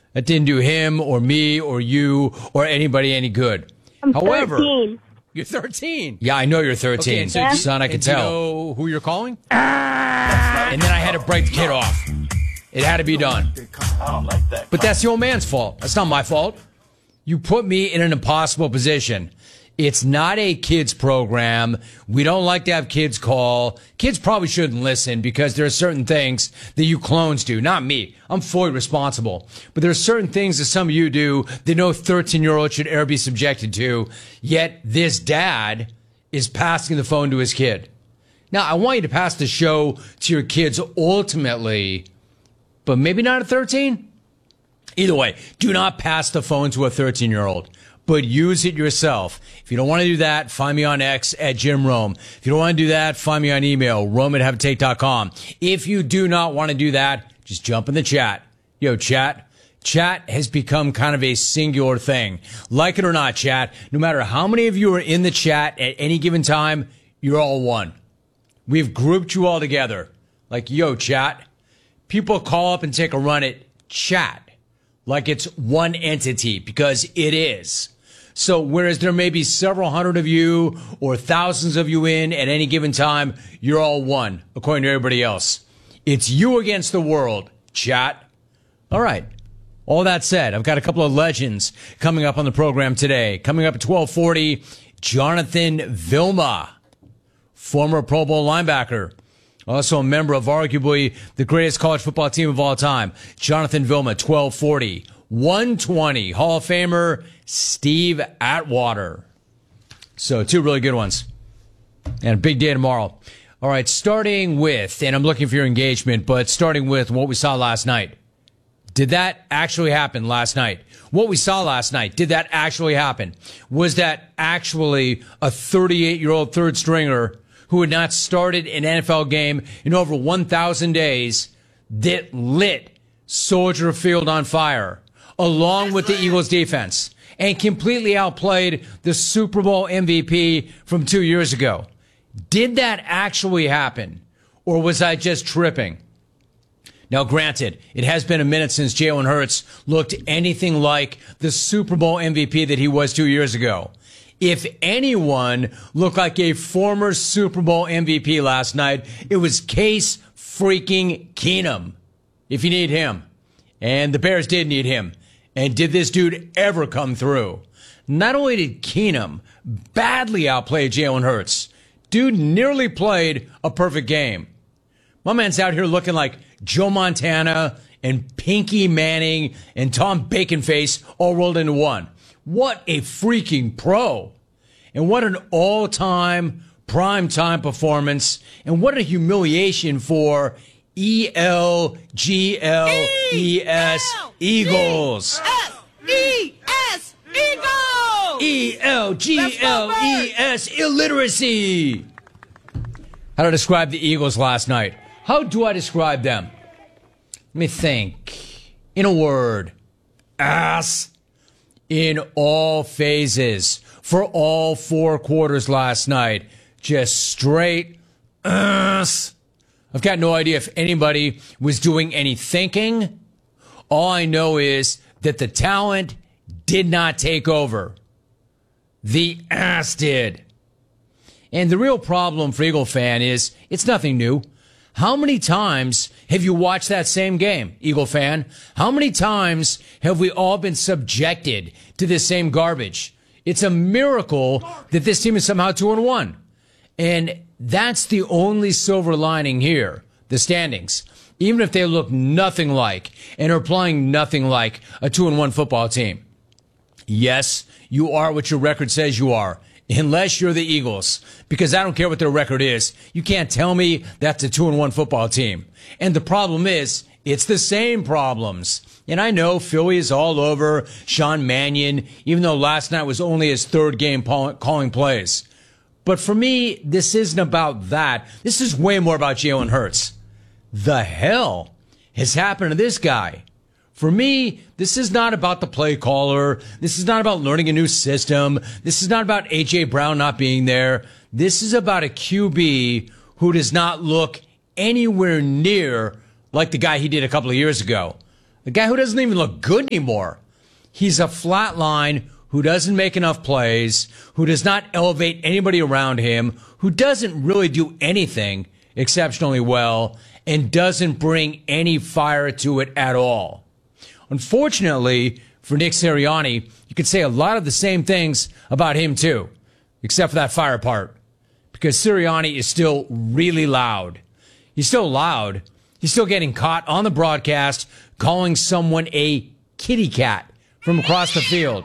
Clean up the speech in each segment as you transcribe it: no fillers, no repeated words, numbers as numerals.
That didn't do him or me or you or anybody any good. I'm However, 13. You're 13. Yeah, I know you're 13. Okay, so son, I can do you tell. know who you're calling? And then I had to break the kid off. It had to be done. But that's the old man's fault. That's not my fault. You put me in an impossible position. It's not a kids program. We don't like to have kids call. Kids probably shouldn't listen because there are certain things that you clones do. Not me. I'm fully responsible. But there are certain things that some of you do that no 13-year-old should ever be subjected to. Yet this dad is passing the phone to his kid. Now, I want you to pass the show to your kids ultimately, but maybe not at 13. Either way, do not pass the phone to a 13-year-old. But use it yourself. If you don't want to do that, find me on X at Jim Rome. If you don't want to do that, find me on email, rome@haveatake.com. If you do not want to do that, just jump in the chat. Yo, chat. Chat has become kind of a singular thing. Like it or not, chat, no matter how many of you are in the chat at any given time, you're all one. We've grouped you all together. Like, yo, chat. People call up and take a run at chat like it's one entity, because it is. So whereas there may be several hundred of you or thousands of you in at any given time, you're all one, according to everybody else. It's you against the world, chat. All right. All that said, I've got a couple of legends coming up on the program today. Coming up at 12:40, Jonathan Vilma, former Pro Bowl linebacker, also a member of arguably the greatest college football team of all time. Jonathan Vilma, 12:40. 1:20, Hall of Famer Steve Atwater. So two really good ones. And a big day tomorrow. All right, starting with, and I'm looking for your engagement, but starting with what we saw last night. Did that actually happen last night? What we saw last night, did that actually happen? Was that actually a 38-year-old third stringer who had not started an NFL game in over 1,000 days that lit Soldier Field on fire, along with the Eagles defense, and completely outplayed the Super Bowl MVP from 2 years ago? Did that actually happen, or was I just tripping? Now, granted, it has been a minute since Jalen Hurts looked anything like the Super Bowl MVP that he was 2 years ago. If anyone looked like a former Super Bowl MVP last night, it was Case freaking Keenum, if you need him. And the Bears did need him. And did this dude ever come through? Not only did Keenum badly outplay Jalen Hurts, dude nearly played a perfect game. My man's out here looking like Joe Montana and Pinky Manning and Tom Baconface all rolled into one. What a freaking pro. And what an all-time, prime-time performance. And what a humiliation for E-L-G-L-E-S Eagles. E-S Eagles! E-L-G-L-E-S illiteracy. How to describe the Eagles last night? How do I describe them? Let me think. In a word, ass. In all phases, for all four quarters last night, just straight ass. I've got no idea if anybody was doing any thinking. All I know is that the talent did not take over. The ass did. And the real problem for Eagle fan is it's nothing new. How many times have you watched that same game, Eagle fan? How many times have we all been subjected to this same garbage? It's a miracle that this team is somehow 2-1. And that's the only silver lining here, the standings. Even if they look nothing like and are playing nothing like a 2-1 football team. Yes, you are what your record says you are. Unless you're the Eagles, because I don't care what their record is. You can't tell me that's a 2-1 football team. And the problem is, it's the same problems. And I know Philly is all over Sean Mannion, even though last night was only his third game calling plays. But for me, this isn't about that. This is way more about Jalen Hurts. The hell has happened to this guy? For me, this is not about the play caller. This is not about learning a new system. This is not about A.J. Brown not being there. This is about a QB who does not look anywhere near like the guy he did a couple of years ago. A guy who doesn't even look good anymore. He's a flat line who doesn't make enough plays, who does not elevate anybody around him, who doesn't really do anything exceptionally well, and doesn't bring any fire to it at all. Unfortunately, for Nick Sirianni, you could say a lot of the same things about him too, except for that fire part. Because Sirianni is still really loud. He's still loud. He's still getting caught on the broadcast calling someone a kitty cat from across the field.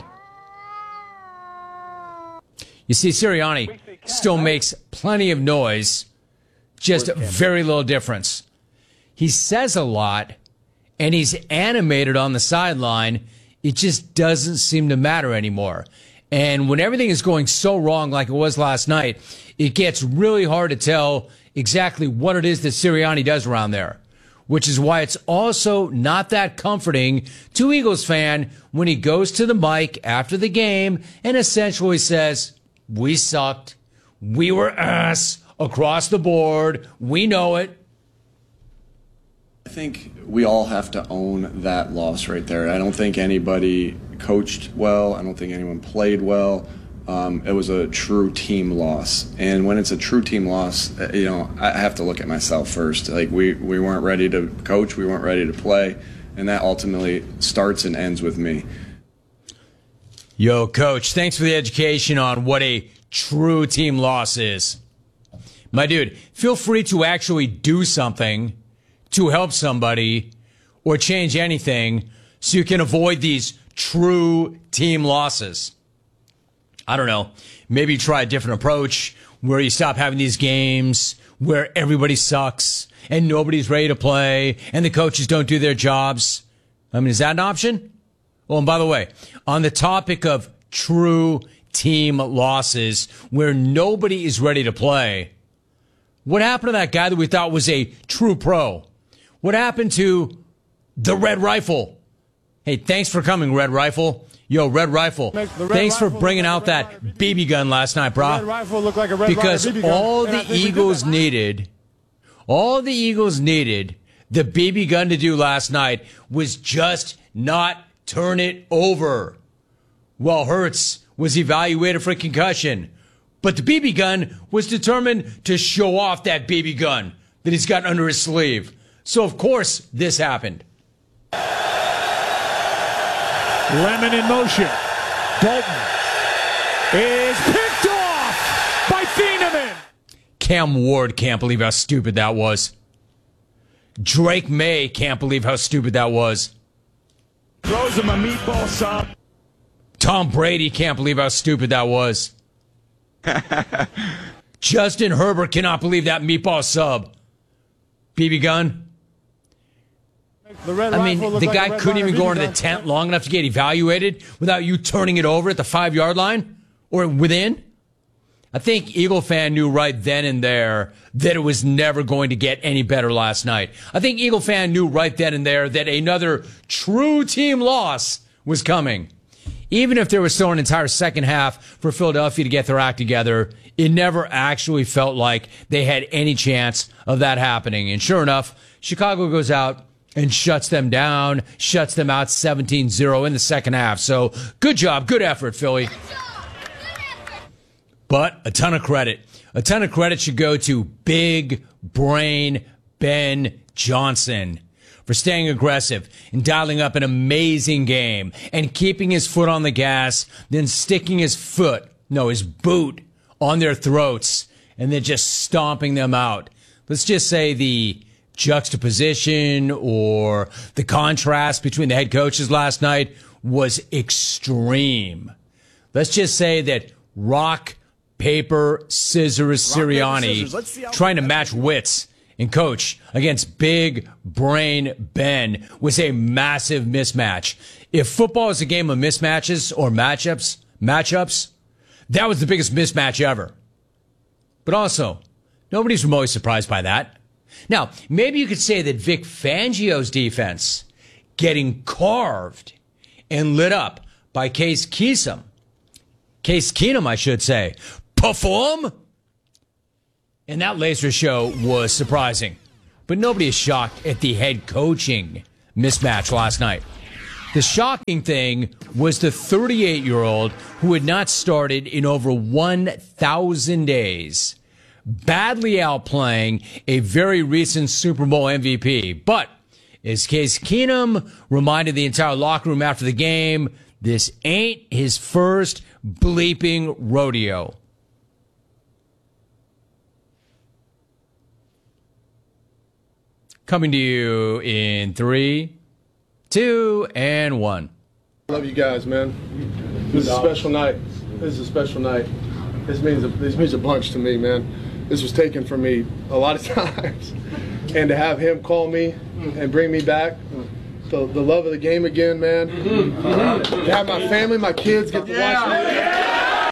You see, Sirianni still makes plenty of noise, just very little difference. He says a lot, and he's animated on the sideline. It just doesn't seem to matter anymore. And when everything is going so wrong like it was last night, it gets really hard to tell exactly what it is that Sirianni does around there, which is why it's also not that comforting to Eagles fan when he goes to the mic after the game and essentially says, we sucked. We were ass across the board. We know it. I think we all have to own that loss right there. I don't think anybody coached well. I don't think anyone played well. It was a true team loss. And when it's a true team loss, I have to look at myself first. Like we weren't ready to coach. We weren't ready to play. And that ultimately starts and ends with me. Yo, Coach, thanks for the education on what a true team loss is. My dude, feel free to actually do something to help somebody or change anything so you can avoid these true team losses. I don't know. Maybe try a different approach where you stop having these games where everybody sucks and nobody's ready to play and the coaches don't do their jobs. I mean, is that an option? Oh, and by the way, on the topic of true team losses where nobody is ready to play, what happened to that guy that we thought was a true pro? What happened to the Red Rifle? Hey, thanks for coming, Red Rifle. Yo, Red Rifle, thanks for bringing out that BB gun last night, brah. Because all the Eagles needed the BB gun to do last night was just not turn it over. Well, Hurts was evaluated for concussion, but the BB gun was determined to show off that BB gun that he's got under his sleeve. So, of course, this happened. Lemon in motion. Dalton is picked off by Thieneman. Cam Ward can't believe how stupid that was. Drake May can't believe how stupid that was. Throws him a meatball sub. Tom Brady can't believe how stupid that was. Justin Herbert cannot believe that meatball sub. BB gun. I mean, the guy couldn't even go into the tent long enough to get evaluated without you turning it over at the 5-yard line or within. I think Eagle fan knew right then and there that it was never going to get any better last night. I think Eagle fan knew right then and there that another true team loss was coming. Even if there was still an entire second half for Philadelphia to get their act together, it never actually felt like they had any chance of that happening. And sure enough, Chicago goes out and shuts them down, shuts them out 17-0 in the second half. So good job, good effort, Philly. But a ton of credit should go to Big Brain Ben Johnson for staying aggressive and dialing up an amazing game and keeping his foot on the gas, then sticking his boot on their throats and then just stomping them out. Let's just say the juxtaposition or the contrast between the head coaches last night was extreme. Let's just say that rock, paper, scissors, Sirianni trying to match wits and coach against Big Brain Ben was a massive mismatch. If football is a game of mismatches or matchups, that was the biggest mismatch ever. But also, nobody's remotely surprised by that. Now, maybe you could say that Vic Fangio's defense getting carved and lit up by Case Keenum, I should say, perform? And that laser show was surprising. But nobody is shocked at the head coaching mismatch last night. The shocking thing was the 38-year-old who had not started in over 1,000 days, badly outplaying a very recent Super Bowl MVP. But as Case Keenum reminded the entire locker room after the game, this ain't his first bleeping rodeo. Coming to you in 3, 2, and 1. Love you guys, man. This is a special night. This is a special night. This means a bunch to me, man. This was taken from me a lot of times. And to have him call me and bring me back, the love of the game again, man. To have my family, my kids get to watch me.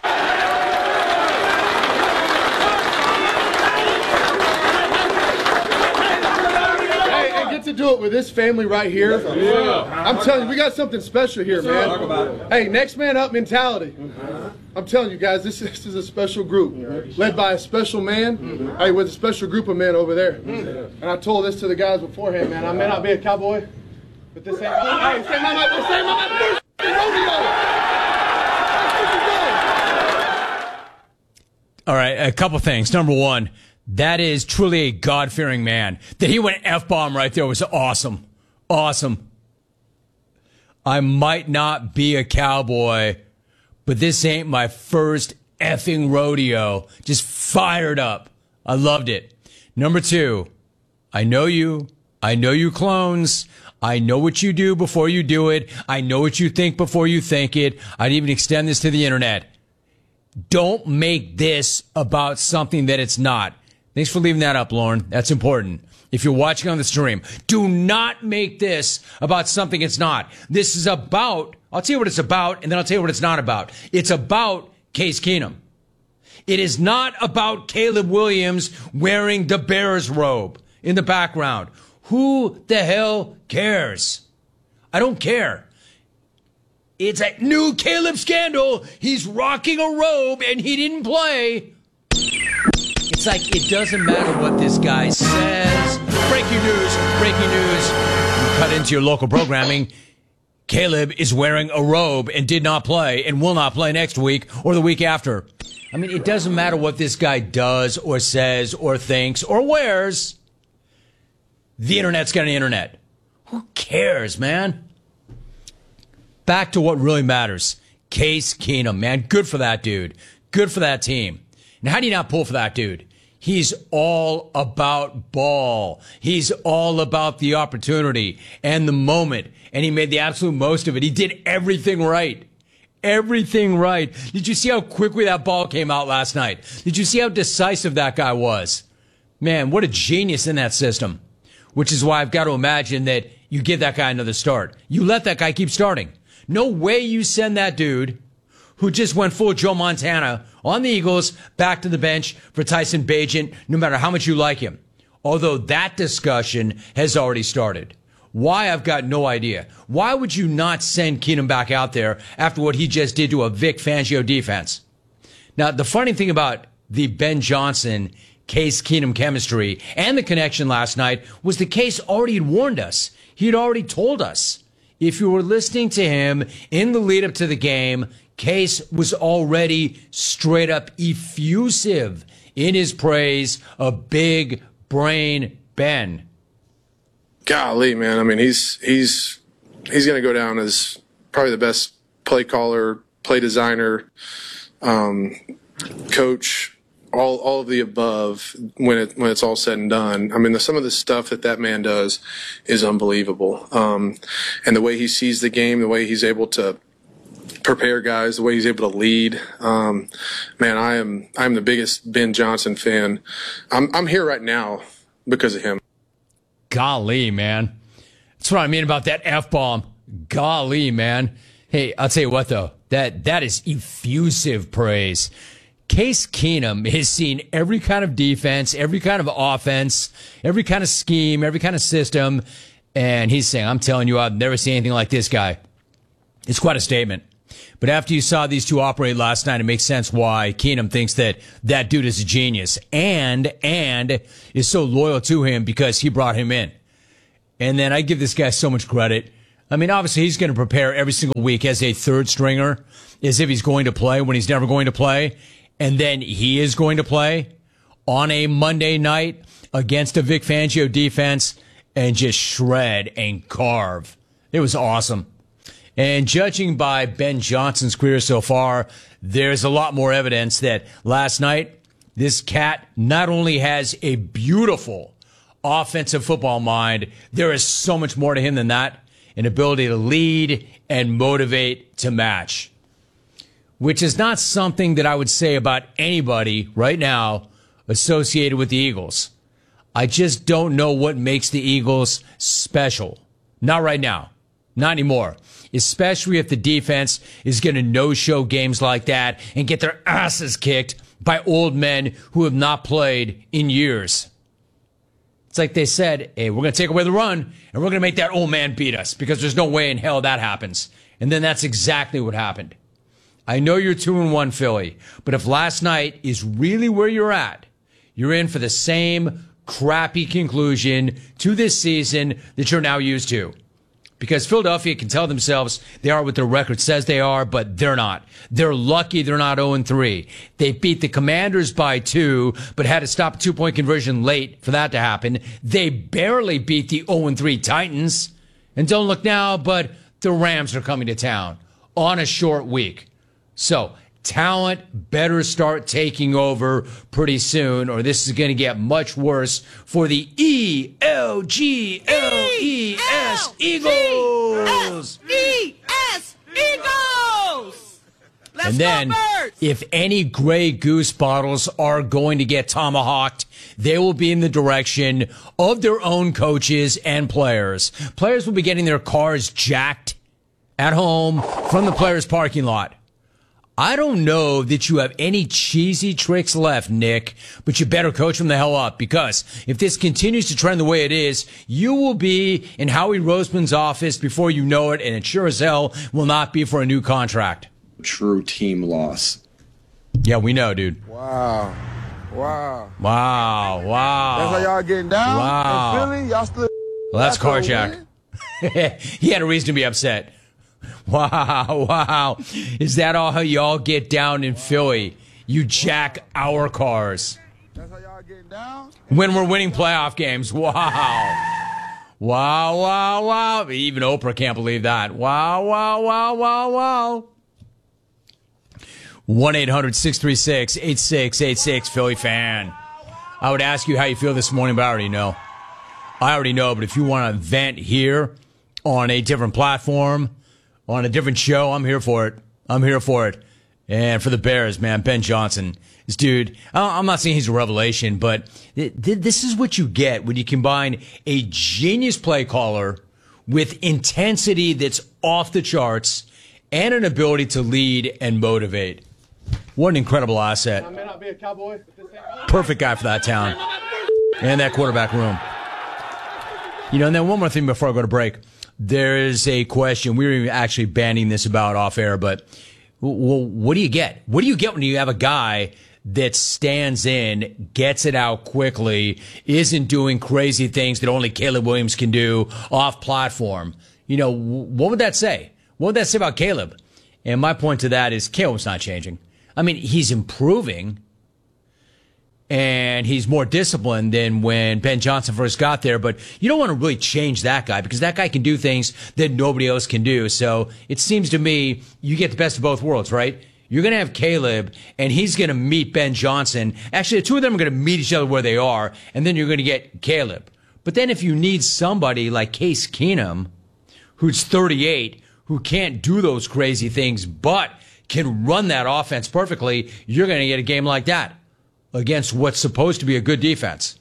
To do it with this family right here. I'm telling you, we got something special here, man. Hey, next man up mentality. I'm telling you guys, this is a special group led by a special man. Hey, with a special group of men over there. And I told this to the guys beforehand, man. I may not be a cowboy, but this ain't my first rodeo. All right, a couple things. Number one, that is truly a God-fearing man. That he went F-bomb right there was awesome. Awesome. I might not be a cowboy, but this ain't my first effing rodeo. Just fired up. I loved it. Number two, I know you. I know you clones. I know what you do before you do it. I know what you think before you think it. I'd even extend this to the internet. Don't make this about something that it's not. Thanks for leaving that up, Lauren. That's important. If you're watching on the stream, do not make this about something it's not. This is about, I'll tell you what it's about, and then I'll tell you what it's not about. It's about Case Keenum. It is not about Caleb Williams wearing the Bears robe in the background. Who the hell cares? I don't care. It's a new Caleb scandal. He's rocking a robe and he didn't play. It's like, it doesn't matter what this guy says. Breaking news, breaking news. You cut into your local programming. Caleb is wearing a robe and did not play and will not play next week or the week after. I mean, it doesn't matter what this guy does or says or thinks or wears. The internet's got an internet. Who cares, man? Back to what really matters. Case Keenum, man. Good for that dude. Good for that team. Now, how do you not pull for that dude? He's all about ball. He's all about the opportunity and the moment. And he made the absolute most of it. He did everything right. Everything right. Did you see how quickly that ball came out last night? Did you see how decisive that guy was? Man, what a genius in that system. Which is why I've got to imagine that you give that guy another start. You let that guy keep starting. No way you send that dude who just went full Joe Montana on the Eagles back to the bench for Tyson Bagent, no matter how much you like him. Although that discussion has already started. Why, I've got no idea. Why would you not send Keenum back out there after what he just did to a Vic Fangio defense? Now, the funny thing about the Ben Johnson Case Keenum chemistry and the connection last night was the Case already had warned us. He had already told us. If you were listening to him in the lead up to the game, Case was already straight up effusive in his praise of Big Brain Ben. Golly, man. I mean, he's going to go down as probably the best play caller, play designer, coach, all of the above when it's all said and done. I mean, some of the stuff that man does is unbelievable. And the way he sees the game, the way he's able to prepare guys, the way he's able to lead. Man, I'm the biggest Ben Johnson fan. I'm here right now because of him. Golly, man. That's what I mean about that F-bomb. Golly, man. Hey, I'll tell you what, though. That is effusive praise. Case Keenum has seen every kind of defense, every kind of offense, every kind of scheme, every kind of system, and he's saying, I'm telling you, I've never seen anything like this guy. It's quite a statement. But after you saw these two operate last night, it makes sense why Keenum thinks that dude is a genius and is so loyal to him because he brought him in. And then I give this guy so much credit. I mean, obviously, he's going to prepare every single week as a third stringer, as if he's going to play when he's never going to play. And then he is going to play on a Monday night against a Vic Fangio defense and just shred and carve. It was awesome. And judging by Ben Johnson's career so far, there's a lot more evidence that last night, this cat not only has a beautiful offensive football mind, there is so much more to him than that. An ability to lead and motivate to match, which is not something that I would say about anybody right now associated with the Eagles. I just don't know what makes the Eagles special. Not right now. Not anymore. Especially if the defense is going to no-show games like that and get their asses kicked by old men who have not played in years. It's like they said, hey, we're going to take away the run, and we're going to make that old man beat us, because there's no way in hell that happens. And then that's exactly what happened. I know you're 2-1 Philly, but if last night is really where you're at, you're in for the same crappy conclusion to this season that you're now used to. Because Philadelphia can tell themselves they are what their record says they are, but they're not. They're lucky they're not 0-3. They beat the Commanders by 2, but had to stop a 2-point conversion late for that to happen. They barely beat the 0-3 Titans. And don't look now, but the Rams are coming to town on a short week. So talent better start taking over pretty soon, or this is going to get much worse for the ELGLES Eagles. E-S, Eagles! Let's And then, go, Birds! if any Grey Goose bottles are going to get tomahawked, they will be in the direction of their own coaches and players. Players will be getting their cars jacked at home from the players' parking lot. I don't know that you have any cheesy tricks left, Nick, but you better coach them the hell up, because if this continues to trend the way it is, you will be in Howie Roseman's office before you know it, and it sure as hell will not be for a new contract. True team loss. Yeah, we know, dude. Wow. Wow. Wow. That's how y'all getting down? Wow. In Philly? Y'all still... Well, that's Carjack. He had a reason to be upset. Wow. Is that all how y'all get down in Philly? You jack our cars. That's how y'all getting down? When we're winning playoff games. Wow. Even Oprah can't believe that. Wow. 1-800-636-8686, Philly fan. I would ask you how you feel this morning, but I already know. But if you want to vent here on a different platform, on a different show, I'm here for it. And for the Bears, man, Ben Johnson, this dude, I'm not saying he's a revelation, but this is what you get when you combine a genius play caller with intensity that's off the charts and an ability to lead and motivate. What an incredible asset. I may not be a Cowboy. Perfect guy for that town and that quarterback room. You know, and then one more thing before I go to break. There's a question. We were actually banning this about off air, but what do you get? What do you get when you have a guy that stands in, gets it out quickly, isn't doing crazy things that only Caleb Williams can do off platform? You know, what would that say? What would that say about Caleb? And my point to that is Caleb's not changing. I mean, he's improving, and he's more disciplined than when Ben Johnson first got there, but you don't want to really change that guy, because that guy can do things that nobody else can do. So it seems to me you get the best of both worlds, right? You're going to have Caleb, and he's going to meet Ben Johnson. Actually, the two of them are going to meet each other where they are, and then you're going to get Caleb. But then if you need somebody like Case Keenum, who's 38, who can't do those crazy things, but can run that offense perfectly, you're going to get a game like that against what's supposed to be a good defense.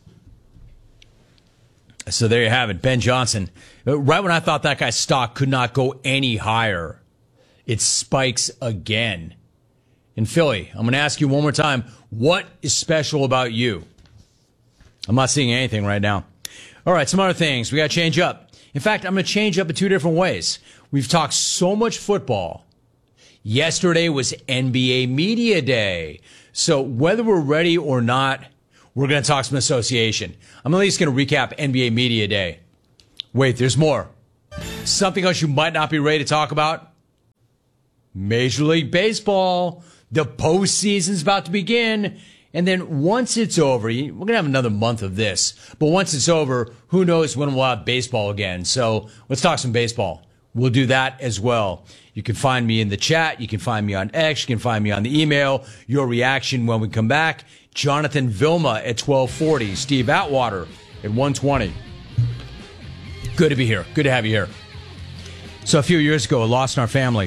So there you have it, Ben Johnson. Right when I thought that guy's stock could not go any higher, it spikes again. In Philly, I'm going to ask you one more time, what is special about you? I'm not seeing anything right now. All right, some other things. We got to change up. In fact, I'm going to change up in two different ways. We've talked so much football. Yesterday was NBA Media Day. So whether we're ready or not, we're going to talk some association. I'm at least going to recap NBA Media Day. Wait, there's more. Something else you might not be ready to talk about? Major League Baseball. The postseason's about to begin. And then once it's over, we're going to have another month of this. But once it's over, who knows when we'll have baseball again. So let's talk some baseball. We'll do that as well. You can find me in the chat. You can find me on X. You can find me on the email. Your reaction when we come back. Jonathan Vilma at 1240. Steve Atwater at 120. Good to be here. Good to have you here. So a few years ago, a loss in our family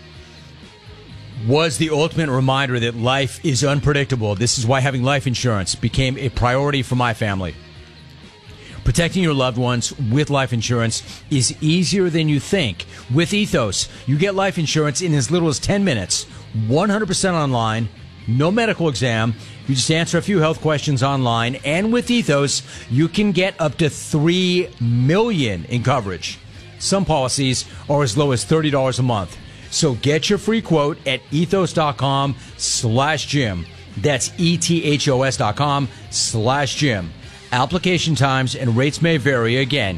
was the ultimate reminder that life is unpredictable. This is why having life insurance became a priority for my family. Protecting your loved ones with life insurance is easier than you think. With Ethos, you get life insurance in as little as 10 minutes, 100% online, no medical exam. You just answer a few health questions online, and with Ethos, you can get up to $3 million in coverage. Some policies are as low as $30 a month. So get your free quote at ethos.com/Jim. That's ethos.com/Jim. Application times and rates may vary. Again,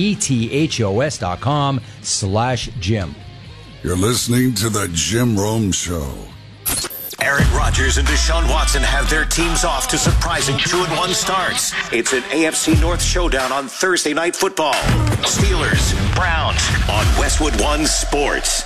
ethos.com/Jim. You're listening to the Jim Rome Show. Aaron Rodgers and Deshaun Watson have their teams off to surprising 2-1 starts. It's an AFC North showdown on Thursday Night Football. Steelers, Browns on Westwood One Sports.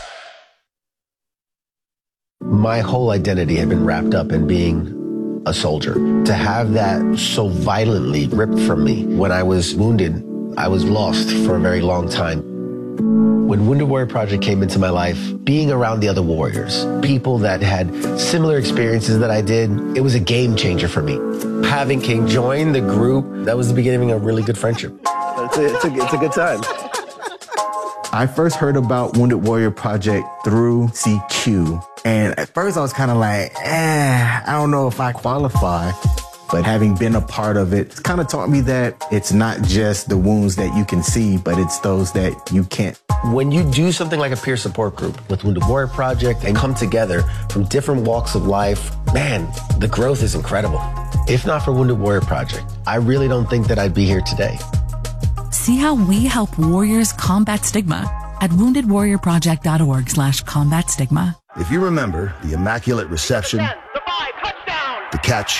My whole identity had been wrapped up in being a soldier. To have that so violently ripped from me when I was wounded, I was lost for a very long time. When Wounded Warrior Project came into my life, being around the other warriors, people that had similar experiences that I did, it was a game changer for me. Having King join the group, that was the beginning of a really good friendship. It's a good time. I first heard about Wounded Warrior Project through CQ. And at first I was kind of like, I don't know if I qualify. But having been a part of it, it's kind of taught me that it's not just the wounds that you can see, but it's those that you can't. When you do something like a peer support group with Wounded Warrior Project and come together from different walks of life, man, the growth is incredible. If not for Wounded Warrior Project, I really don't think that I'd be here today. See how we help warriors combat stigma at woundedwarriorproject.org/combat stigma. If you remember the Immaculate Reception, the catch,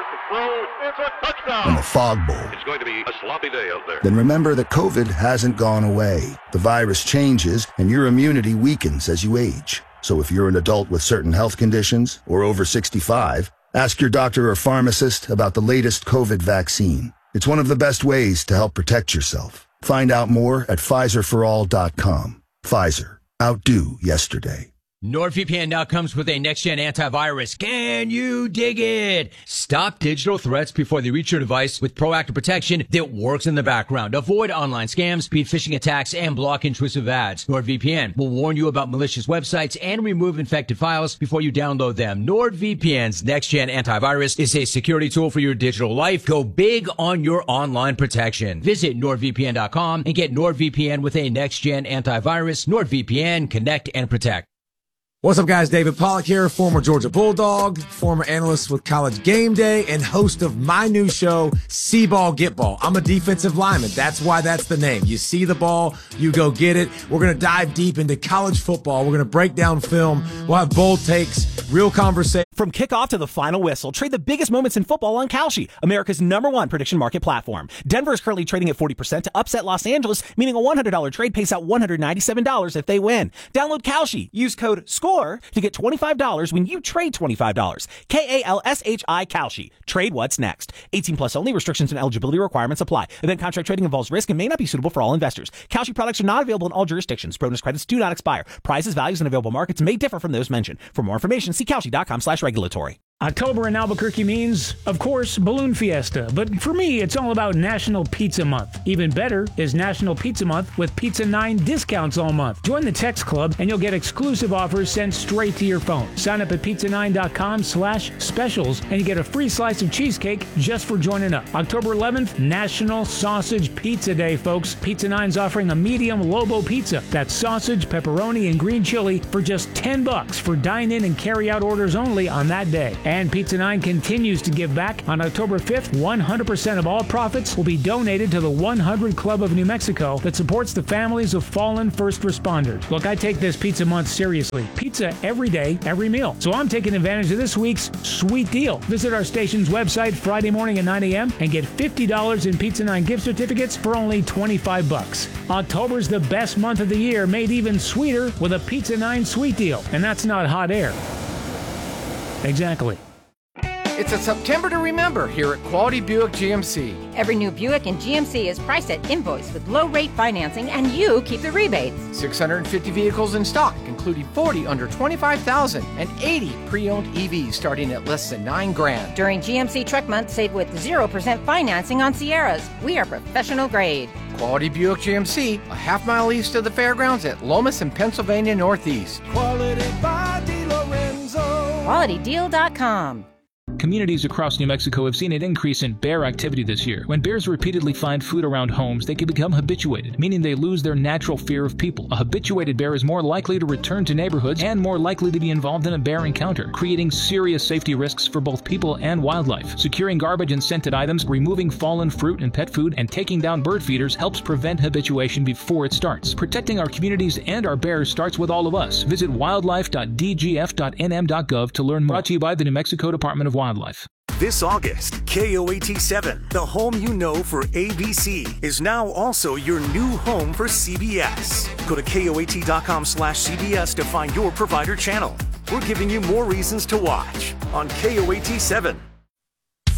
and the Fog Bowl, it's going to be a sloppy day out there. Then remember that COVID hasn't gone away. The virus changes and your immunity weakens as you age. So if you're an adult with certain health conditions or over 65, ask your doctor or pharmacist about the latest COVID vaccine. It's one of the best ways to help protect yourself. Find out more at PfizerForAll.com. Pfizer. Outdo yesterday. NordVPN now comes with a next-gen antivirus. Can you dig it? Stop digital threats before they reach your device with proactive protection that works in the background. Avoid online scams, speed phishing attacks, and block intrusive ads. NordVPN will warn you about malicious websites and remove infected files before you download them. NordVPN's next-gen antivirus is a security tool for your digital life. Go big on your online protection. Visit NordVPN.com and get NordVPN with a next-gen antivirus. NordVPN, connect and protect. What's up, guys? David Pollack here, former Georgia Bulldog, former analyst with College Game Day, and host of my new show, See Ball, Get Ball. I'm a defensive lineman. That's why that's the name. You see the ball, you go get it. We're going to dive deep into college football. We're going to break down film. We'll have bold takes, real conversation. From kickoff to the final whistle, trade the biggest moments in football on Kalshi, America's #1 prediction market platform. Denver is currently trading at 40% to upset Los Angeles, meaning a $100 trade pays out $197 if they win. Download Kalshi. Use code SCORE to get $25 when you trade $25. KALSHI Kalshi. Trade what's next. 18 plus only. Restrictions and eligibility requirements apply. Event contract trading involves risk and may not be suitable for all investors. Kalshi products are not available in all jurisdictions. Bonus credits do not expire. Prices, values, and available markets may differ from those mentioned. For more information, see Kalshi.com/regulatory. October in Albuquerque means, of course, Balloon Fiesta. But for me, it's all about National Pizza Month. Even better is National Pizza Month with Pizza 9 discounts all month. Join the text club and you'll get exclusive offers sent straight to your phone. Sign up at pizza9.com/specials and you get a free slice of cheesecake just for joining up. October 11th, National Sausage Pizza Day, folks. Pizza 9's offering a medium Lobo pizza. That's sausage, pepperoni, and green chili for just $10 for dine-in and carry-out orders only on that day. And Pizza 9 continues to give back. On October 5th, 100% of all profits will be donated to the 100 Club of New Mexico that supports the families of fallen first responders. Look, I take this Pizza Month seriously. Pizza every day, every meal. So I'm taking advantage of this week's sweet deal. Visit our station's website Friday morning at 9 a.m. and get $50 in Pizza 9 gift certificates for only $25. October's the best month of the year, made even sweeter with a Pizza 9 sweet deal. And that's not hot air. Exactly. It's a September to remember here at Quality Buick GMC. Every new Buick in GMC is priced at invoice with low-rate financing, and you keep the rebates. 650 vehicles in stock, including 40 under $25,000 and 80 pre-owned EVs starting at less than $9,000. During GMC Truck Month, save with 0% financing on Sierras. We are professional grade. Quality Buick GMC, a half-mile east of the fairgrounds at Lomas and Pennsylvania Northeast. Quality by DiLorenzo. QualityDeal.com. Communities across New Mexico have seen an increase in bear activity this year. When bears repeatedly find food around homes, they can become habituated, meaning they lose their natural fear of people. A habituated bear is more likely to return to neighborhoods and more likely to be involved in a bear encounter, creating serious safety risks for both people and wildlife. Securing garbage and scented items, removing fallen fruit and pet food, and taking down bird feeders helps prevent habituation before it starts. Protecting our communities and our bears starts with all of us. Visit wildlife.dgf.nm.gov to learn more. Brought to you by the New Mexico Department of Wildlife. This August, KOAT7, the home you know for ABC, is now also your new home for CBS. Go to KOAT.com/CBS to find your provider channel. We're giving you more reasons to watch on KOAT7.